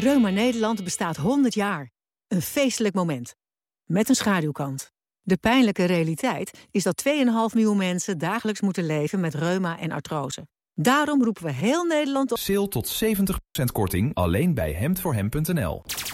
Reuma Nederland bestaat 100 jaar. Een feestelijk moment. Met een schaduwkant. De pijnlijke realiteit is dat 2,5 miljoen mensen dagelijks moeten leven met reuma en artrose. Daarom roepen we heel Nederland op. Sale tot 70% korting alleen bij hemdvoorhem.nl.